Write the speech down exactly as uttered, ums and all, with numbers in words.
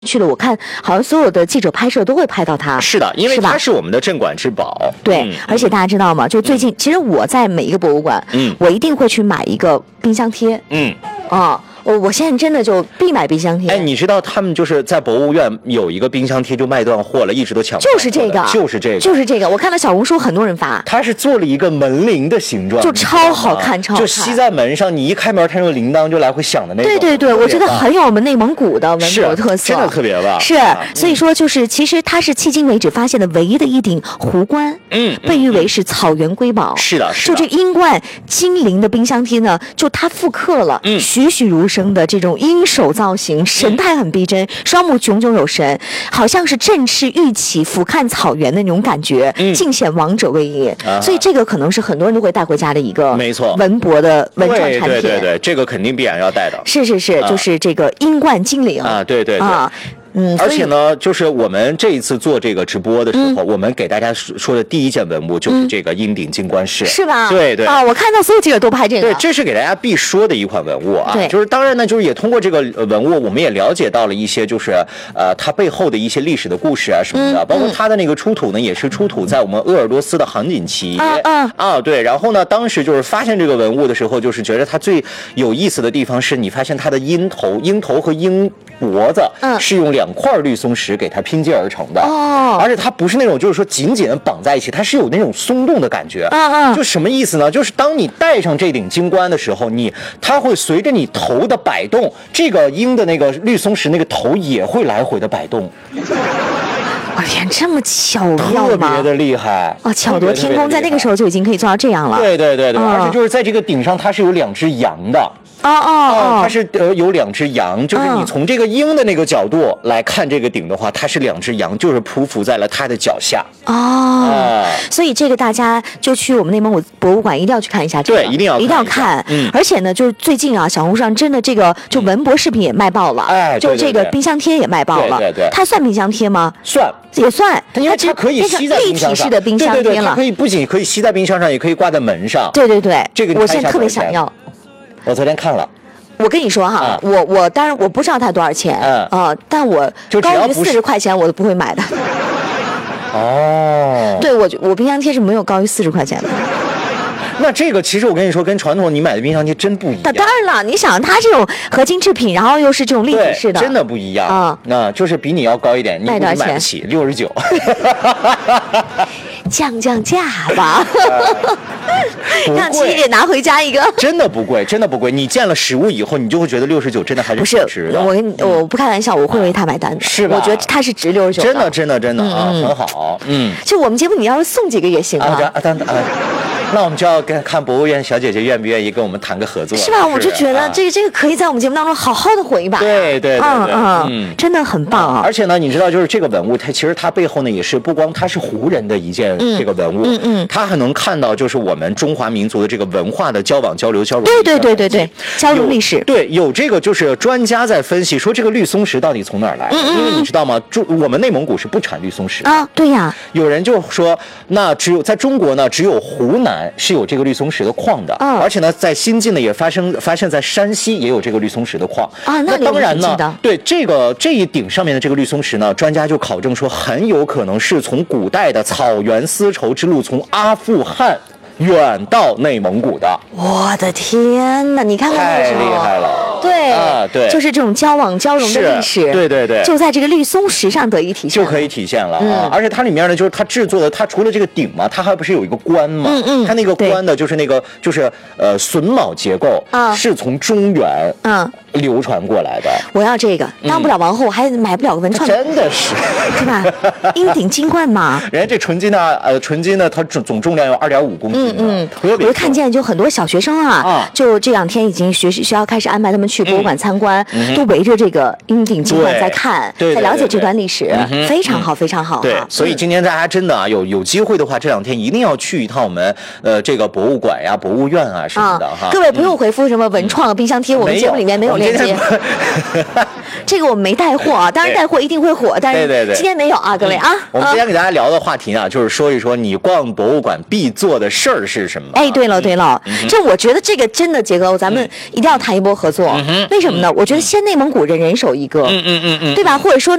去了，我看好像所有的记者拍摄都会拍到它。 是的，因为它是我们的镇馆之宝。 对、嗯，而且大家知道吗？就最近，嗯、其实我在每一个博物馆，嗯，我一定会去买一个冰箱贴。嗯，啊。我我现在真的就必买冰箱贴。 哎，你知道他们就是在博物院有一个冰箱贴就卖断货了，一直都抢不到。 就是这个， 就是这个， 就是这个。我看到小红书很多人发， 它是做了一个门铃的形状， 就超好看，超好看。 就吸在门上，你一开门，它那个铃铛就来回响的那种。 对对对，我觉得很有我们内蒙古的文博特色， 真的特别棒。 是，所以说就是其实它是迄今为止发现的唯一的一顶壶冠，嗯，被誉为是草原瑰宝。 是的，是的。就这英冠精灵的冰箱贴呢，就它复刻了栩栩如生的这种鹰首造型，神态很逼真，双目炯炯有神，好像是振翅欲起俯瞰草原的那种感觉，嗯、尽显王者威仪、啊。所以这个可能是很多人都会带回家的一个没错文博的文创产品。 对对对，这个肯定必然要带的。 是是是，啊、就是这个英冠精灵啊，对对对。 啊嗯， 而且呢，就是我们这一次做这个直播的时候，嗯、我们给大家说的第一件文物就是这个鹰顶金冠饰， 是吧？ 对对啊，我看到所有记者都拍这个， 对，这是给大家必说的一款文物啊。 对， 就是当然呢，就是也通过这个文物，我们也了解到了一些就是呃它背后的一些历史的故事啊什么的，嗯、包括它的那个出土呢，也是出土在我们鄂尔多斯的杭锦旗。 嗯嗯啊，对。然后呢，当时就是发现这个文物的时候，就是觉得它最有意思的地方是你发现它的鹰头、鹰头和鹰脖子是用两块绿松石给它拼接而成的哦，而且它不是那种就是说紧紧的绑在一起，它是有那种松动的感觉。 嗯嗯， 就什么意思呢？就是当你戴上这顶金冠的时候，你它会随着你头的摆动，这个鹰的那个绿松石那个头也会来回的摆动。 我天，这么巧妙吗？特别的厉害哦，巧夺天工，在那个时候就已经可以做到这样了。 对对对对，哦、而且就是在这个顶上，它是有两只羊的。 哦哦哦， 它是呃有两只羊，就是你从这个鹰的那个角度来看这个顶的话，它是两只羊，就是匍匐在了它的脚下。 哦，呃、所以这个大家就去我们内蒙古博物馆一定要去看一下、这个， 对，一定要一定要看。嗯，而且呢，就是最近啊，小红书上真的这个就文博饰品也卖爆了， 哎、嗯， 就这个冰箱贴也卖爆了。 对对对， 它算冰箱贴吗？ 算。 也算， 因为它可以吸在冰箱上， 立体式的冰箱贴了。 对对对，它可以不仅可以吸在冰箱上，也可以挂在门上。 对对对， 这个我现在特别想要。 我昨天看了。 我跟你说哈，嗯、我我当然我不知道它多少钱，嗯啊、呃，但我高于四十块钱我都不会买的。 哦， 对我我冰箱贴是没有高于四十块钱的。 那这个其实我跟你说，跟传统你买的冰箱贴真不一样。 当然了，你想它这种合金制品，然后又是这种立体式的， 真的不一样啊。那就是比你要高一点，你买不起，六十九。 降降价吧，让七姐拿回家一个。 真的不贵，真的不贵。你见了实物以后，你就会觉得六十九真的还是不值的。 我跟我不开玩笑，我会为他买单的。 是吧？ 我觉得他是值六十九。 真的，真的，真的啊，嗯、很好。嗯， 就我们节目，你要是送几个也行啊。 啊，当啊。那我们就要跟看博物院小姐姐愿不愿意跟我们谈个合作， 是吧？我就觉得这个、啊、这个可以在我们节目当中好好的火一把。 对对对对， 嗯嗯，真的很棒啊！ 而且呢，你知道，就是这个文物，它其实它背后呢也是不光它是胡人的一件这个文物，嗯嗯，它还能看到就是我们中华民族的这个文化的交往交流交融。 对对对对对，交融历史。 对，有这个就是专家在分析说这个绿松石到底从哪儿来？嗯嗯，因为你知道吗？中我们内蒙古是不产绿松石啊。对呀。 有人就说，那只有在中国呢，只有湖南是有这个绿松石的矿的， 嗯、 而且呢，在新近呢也发生发现在山西也有这个绿松石的矿啊。 那当然呢，对这个这一顶上面的这个绿松石呢，专家就考证说，很有可能是从古代的草原丝绸之路从阿富汗远到内蒙古的。 我的天哪！你看看那个时候， 太厉害了。 对啊，对， 就是这种交往交融的历史， 对对对， 就在这个绿松石上得以体现， 就可以体现了啊！ 嗯、 而且它里面呢，就是它制作的，它除了这个顶嘛，它还不是有一个冠嘛？ 嗯嗯， 它那个冠的，就是那个就是呃榫卯结构啊，是从中原嗯流传过来的。 我要这个，当不了王后，我还买不了个文创， 真的是是吧？鹰顶金冠嘛， 人家这纯金呢，呃，纯金呢，它总总重量有二点五公斤， 嗯嗯，我就看见就很多小学生啊，啊就这两天已经学学校开始安排他们去博物馆参观。嗯、都围着这个鹰顶金冠在看，在了解这段历史， 嗯、 非常好，非常好。 对，所以今天大家真的啊，有有机会的话，这两天一定要去一趟我们呃这个博物馆呀、博物院啊什么的哈。 各位不用回复什么文创冰箱贴，我们节目里面没有链接。这个我们没带货啊，当然带货一定会火，但是今天没有啊，各位啊。 我们今天给大家聊的话题呢，就是说一说你逛博物馆必做的事儿是什么。 哎，对了对了，这我觉得这个真的杰哥，咱们一定要谈一波合作。为什么呢？我觉得先内蒙古人人手一个，嗯嗯嗯嗯，对吧？或者说。